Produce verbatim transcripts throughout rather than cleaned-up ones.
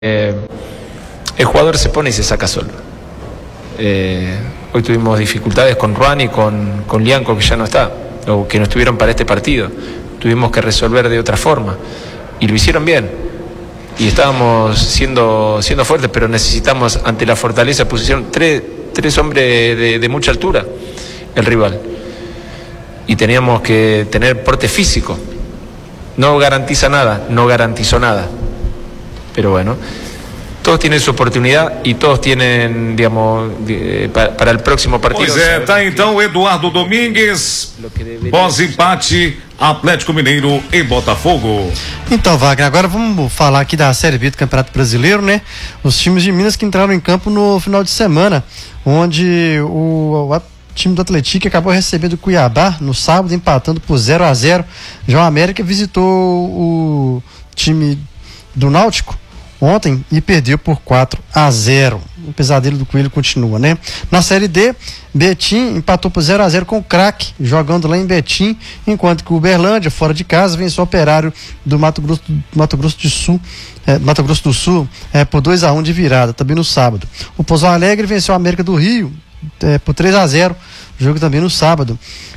Eh, el jugador se pone y se saca solo. Eh, hoy tuvimos dificultades con Ruan y con, con Lianco, que ya no está, o que no estuvieron para este partido. Tuvimos que resolver de otra forma y lo hicieron bien. Y estábamos siendo, siendo fuertes, pero necesitamos, ante la fortaleza, pusieron tres, tres hombres de, de mucha altura, el rival. Y teníamos que tener porte físico. No garantiza nada, no garantizó nada. Pero bueno, todos tienen su oportunidad e todos tienen, digamos, de, para, para el próximo partido. Pois é, tá então o Eduardo Domingues, pós-empate, Atlético Mineiro e Botafogo. Então, Wagner, agora vamos falar aqui da Série B do Campeonato Brasileiro, né? Os times de Minas que entraram em campo no final de semana, onde o, o time do Atlético acabou recebendo o Cuiabá no sábado, empatando por zero a zero. João América visitou o time do Náutico ontem e perdeu por quatro a zero. O pesadelo do Coelho continua, né? Na Série D, Betim empatou por zero a zero com o Craque, jogando lá em Betim, enquanto que o Uberlândia, fora de casa, venceu o Operário do Mato Grosso, do Mato Grosso do Sul, é, Mato Grosso do Sul é, por dois a um de virada, também no sábado. O Pouso Alegre venceu a América do Rio é, por três a zero, jogo também no sábado.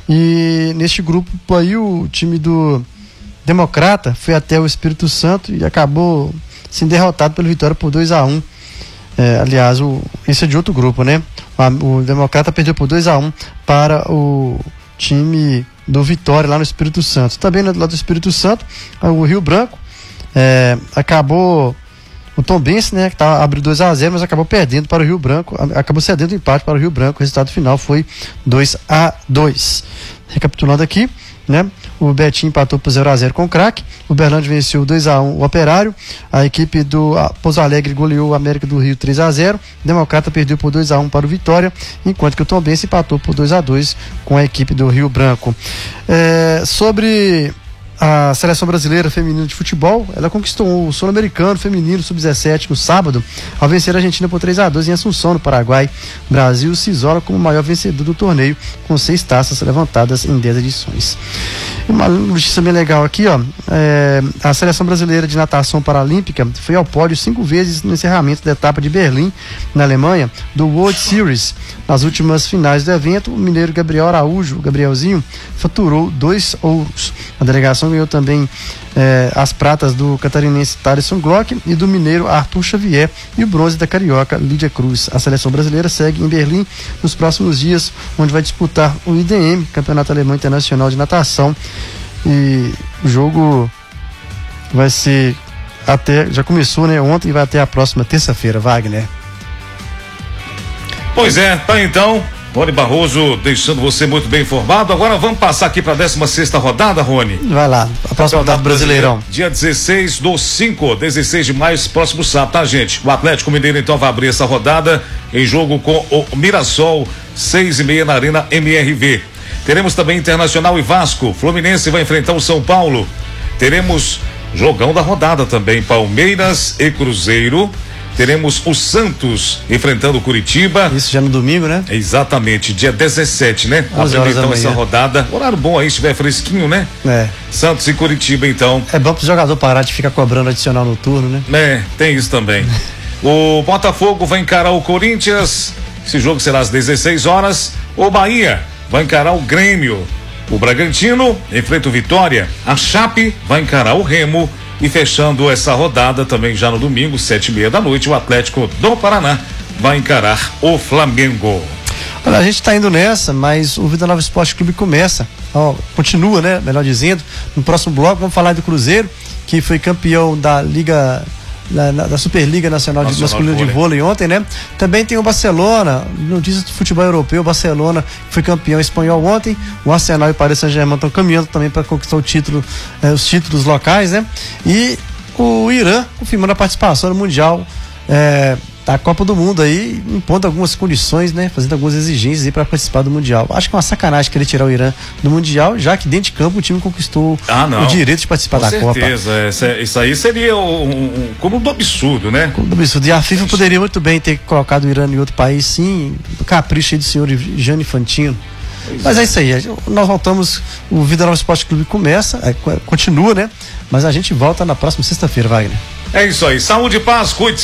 E neste grupo aí o time do Democrata foi até o Espírito Santo e acabou sendo derrotado pelo Vitória por dois a um. É, aliás, o, esse é de outro grupo, né? O, o Democrata perdeu por dois a um para o time do Vitória lá no Espírito Santo. Também no lado do Espírito Santo, o Rio Branco é, acabou, o Tombense, né, que tá, abriu dois a zero, mas acabou perdendo para o Rio Branco, acabou cedendo o empate para o Rio Branco. O resultado final foi dois a dois. Recapitulando aqui, né? O Betim empatou por zero a zero com o Craque. O Uberlândia venceu dois a um o Operário. A equipe do Pouso Alegre goleou o América do Rio três a zero. O Democrata perdeu por dois a um para o Vitória, enquanto que o Tombense empatou por dois a dois com a equipe do Rio Branco. É, sobre a seleção brasileira feminina de futebol, ela conquistou o Sul-Americano feminino sub dezessete no sábado, ao vencer a Argentina por três a dois em Assunção, no Paraguai. O Brasil se isola como o maior vencedor do torneio, com seis taças levantadas em dez edições. Uma notícia bem legal aqui, ó, é, a seleção brasileira de natação paralímpica foi ao pódio cinco vezes no encerramento da etapa de Berlim, na Alemanha, do World Series. Nas últimas finais do evento, o mineiro Gabriel Araújo, o Gabrielzinho, faturou dois ouros. A delegação ganhou também eh, as pratas do catarinense Thaleson Glock e do mineiro Arthur Xavier, e o bronze da carioca Lídia Cruz. A seleção brasileira segue em Berlim nos próximos dias, onde vai disputar o I D M, Campeonato Alemão Internacional de Natação, e o jogo vai ser até, já começou, né, ontem, e vai até a próxima terça-feira, Wagner. Pois é, tá então, Rony Barroso deixando você muito bem informado. Agora vamos passar aqui para a décima sexta rodada, Rony. Vai lá, a próxima rodada do Brasileirão. Dia dezesseis do cinco, dezesseis de maio, próximo sábado, tá, gente? O Atlético Mineiro então vai abrir essa rodada em jogo com o Mirassol, seis e meia na Arena M R V. Teremos também Internacional e Vasco. Fluminense vai enfrentar o São Paulo. Teremos jogão da rodada também, Palmeiras e Cruzeiro. Teremos o Santos enfrentando o Curitiba. Isso já no domingo, né? Exatamente, dia dezessete, né? Abrindo então essa rodada. Horário bom aí, se estiver fresquinho, né? É. Santos e Curitiba, então. É bom pro jogador parar de ficar cobrando adicional no turno, né? É, tem isso também. O Botafogo vai encarar o Corinthians. Esse jogo será às dezesseis horas. O Bahia vai encarar o Grêmio. O Bragantino enfrenta o Vitória. A Chape vai encarar o Remo. E fechando essa rodada também já no domingo, sete e meia da noite, o Atlético do Paraná vai encarar o Flamengo. Olha, a gente tá indo nessa, mas o Vida Nova Esporte Clube começa, ó, continua, né? Melhor dizendo, no próximo bloco vamos falar do Cruzeiro, que foi campeão da Liga, da, da Superliga Nacional, Nacional de Masculino de Vôlei ontem, né? Também tem o Barcelona, notícias do futebol europeu, o Barcelona foi campeão espanhol ontem, o Arsenal e o Paris Saint-Germain estão caminhando também para conquistar o título, eh, os títulos locais, né? E o Irã confirmando a participação no Mundial eh, da Copa do Mundo aí, impondo algumas condições, né? Fazendo algumas exigências aí para participar do Mundial. Acho que é uma sacanagem querer tirar o Irã do Mundial, já que dentro de campo o time conquistou ah, o direito de participar Com da certeza. Copa. Com certeza, isso aí seria um, um, como um absurdo, né? Como um absurdo. E a FIFA poderia muito bem ter colocado o Irã em outro país, sim, capricho aí do senhor Gianni Infantino. Mas é isso aí, nós voltamos, o Vida Nova Esporte Clube começa, é, continua, né? Mas a gente volta na próxima sexta-feira, Wagner. É isso aí. Saúde e paz, cuide